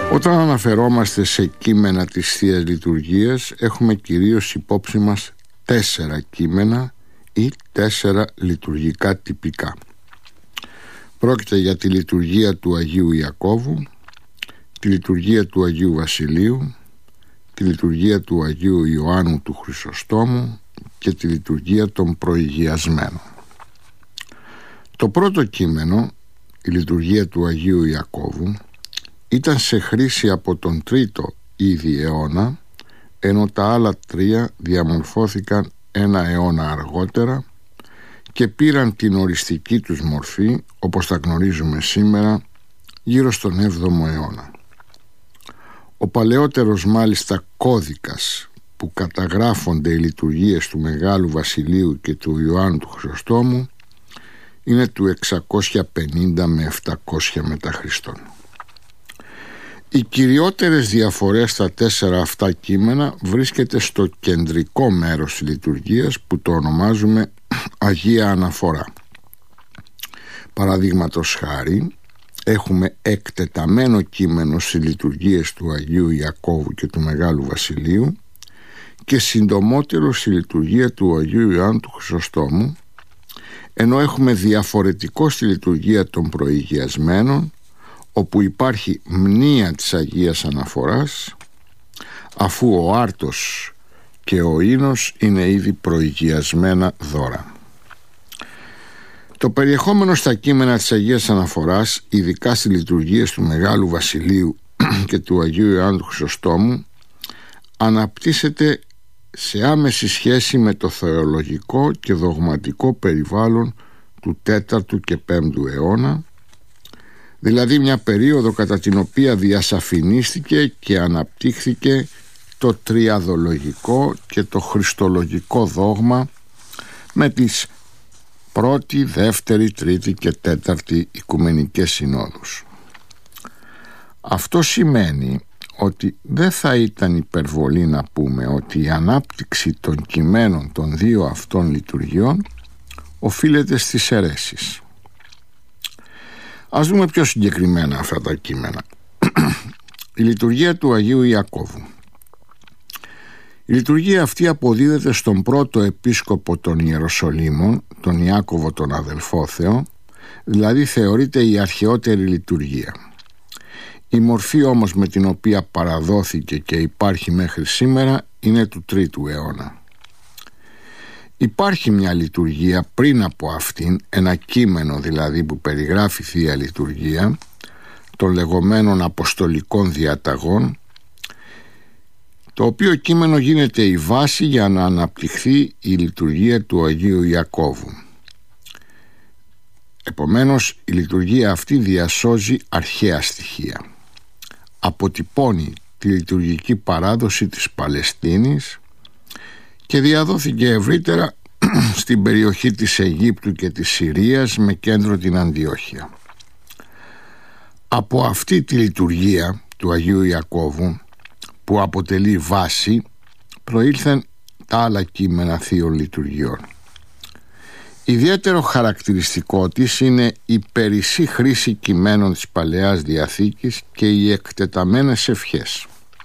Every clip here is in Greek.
Όταν αναφερόμαστε σε κείμενα της Θείας Λειτουργίας, έχουμε κυρίως υπόψη μας 4 κείμενα ή 4 λειτουργικά τυπικά. Πρόκειται για τη λειτουργία του Αγίου Ιακώβου, τη λειτουργία του Αγίου Βασιλείου, τη λειτουργία του Αγίου Ιωάννου του Χρυσοστόμου και τη λειτουργία των προηγιασμένων. Το πρώτο κείμενο, η λειτουργία του Αγίου Ιακώβου, ήταν σε χρήση από τον 3ο ήδη αιώνα, ενώ τα άλλα 3 διαμορφώθηκαν 1 αιώνα αργότερα και πήραν την οριστική τους μορφή, όπως τα γνωρίζουμε σήμερα, γύρω στον 7ο αιώνα. Ο παλαιότερος μάλιστα κώδικας που καταγράφονται οι λειτουργίες του Μεγάλου Βασιλείου και του Ιωάννου του Χρυσοστόμου είναι του 650 με 700 μετά Χριστόν. Οι κυριότερες διαφορές στα 4 αυτά κείμενα βρίσκεται στο κεντρικό μέρος της λειτουργίας που το ονομάζουμε Αγία Αναφορά. Παραδείγματος χάρη, έχουμε εκτεταμένο κείμενο στις λειτουργίες του Αγίου Ιακώβου και του Μεγάλου Βασιλείου και συντομότερο στη λειτουργία του Αγίου Ιωάννου του Χρυσοστόμου, ενώ έχουμε διαφορετικό στη λειτουργία των προηγιασμένων, όπου υπάρχει μνήα της Αγίας Αναφοράς, αφού ο άρτος και ο ίνος είναι ήδη προηγιασμένα δώρα. Το περιεχόμενο στα κείμενα της Αγίας Αναφοράς, ειδικά στις λειτουργίες του Μεγάλου Βασιλείου και του Αγίου Ιωάννου του Χρυσοστόμου, αναπτύσσεται σε άμεση σχέση με το θεολογικό και δογματικό περιβάλλον του 4ου και 5ου αιώνα, δηλαδή μια περίοδο κατά την οποία διασαφηνίστηκε και αναπτύχθηκε το τριαδολογικό και το χριστολογικό δόγμα με τις πρώτη, δεύτερη, τρίτη και τέταρτη οικουμενικές συνόδους. Αυτό σημαίνει ότι δεν θα ήταν υπερβολή να πούμε ότι η ανάπτυξη των κειμένων των 2 αυτών λειτουργιών οφείλεται στις αιρέσεις. Ας δούμε πιο συγκεκριμένα αυτά τα κείμενα. Η λειτουργία του Αγίου Ιακώβου. Η λειτουργία αυτή αποδίδεται στον πρώτο επίσκοπο των Ιεροσολύμων, τον Ιάκωβο τον Αδελφόθεο, δηλαδή θεωρείται η αρχαιότερη λειτουργία. Η μορφή όμως με την οποία παραδόθηκε και υπάρχει μέχρι σήμερα είναι του 3ου αιώνα. Υπάρχει μια λειτουργία πριν από αυτήν, ένα κείμενο δηλαδή που περιγράφει Θεία Λειτουργία, των λεγόμενων Αποστολικών Διαταγών, το οποίο κείμενο γίνεται η βάση για να αναπτυχθεί η λειτουργία του Αγίου Ιακώβου. Επομένως, η λειτουργία αυτή διασώζει αρχαία στοιχεία. Αποτυπώνει τη λειτουργική παράδοση της Παλαιστίνης και διαδόθηκε ευρύτερα στην περιοχή της Αιγύπτου και της Συρίας με κέντρο την Αντιόχεια. Από αυτή τη λειτουργία του Αγίου Ιακώβου, που αποτελεί βάση, προήλθαν τα άλλα κείμενα θείων λειτουργιών. Ιδιαίτερο χαρακτηριστικό της είναι η περισσή χρήση κειμένων της Παλαιάς Διαθήκης και οι εκτεταμένες ευχές.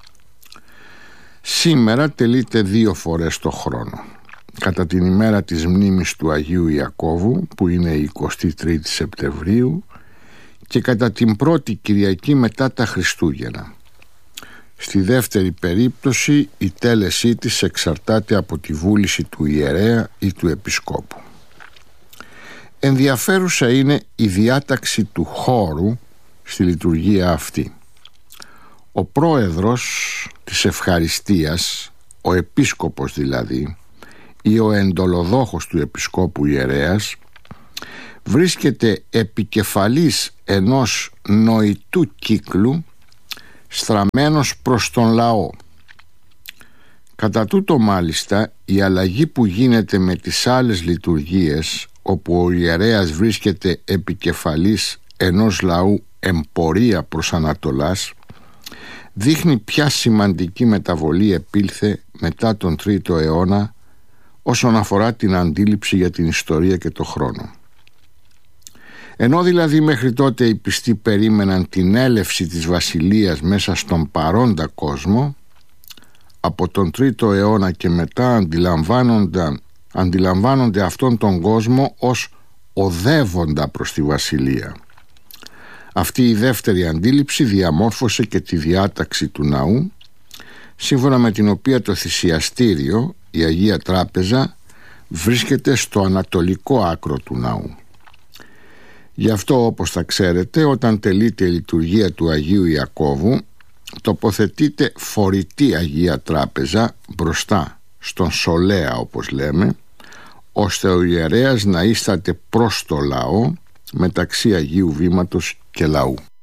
Σήμερα τελείται 2 φορές το χρόνο. Κατά την ημέρα της μνήμης του Αγίου Ιακώβου, που είναι η 23η Σεπτεμβρίου, και κατά την πρώτη Κυριακή μετά τα Χριστούγεννα. Στη δεύτερη περίπτωση η τέλεσή της εξαρτάται από τη βούληση του ιερέα ή του επισκόπου. Ενδιαφέρουσα είναι η διάταξη του χώρου στη λειτουργία αυτή. Ο πρόεδρος της ευχαριστίας, ο επίσκοπος δηλαδή, ή ο εντολοδόχος του επισκόπου ιερέας, βρίσκεται επικεφαλής ενός νοητού κύκλου στραμμένος προς τον λαό. Κατά τούτο μάλιστα η αλλαγή που γίνεται με τις άλλες λειτουργίες, όπου ο ιερέας βρίσκεται επικεφαλής ενός λαού εμπορία προς Ανατολάς, δείχνει ποια σημαντική μεταβολή επήλθε μετά τον 3ο αιώνα όσον αφορά την αντίληψη για την ιστορία και το χρόνο. Ενώ δηλαδή μέχρι τότε οι πιστοί περίμεναν την έλευση της βασιλείας μέσα στον παρόντα κόσμο, από τον 3ο αιώνα και μετά αντιλαμβάνονται αυτόν τον κόσμο ως οδεύοντα προς τη βασιλεία. Αυτή η δεύτερη αντίληψη διαμόρφωσε και τη διάταξη του ναού, σύμφωνα με την οποία το θυσιαστήριο, η Αγία Τράπεζα, βρίσκεται στο ανατολικό άκρο του ναού. Γι' αυτό, όπως θα ξέρετε, όταν τελείται η λειτουργία του Αγίου Ιακώβου, τοποθετείται φορητή Αγία Τράπεζα μπροστά στον σολέα, όπως λέμε, ώστε ο ιερέας να ίσταται προς το λαό μεταξύ Αγίου Βήματος και λαού.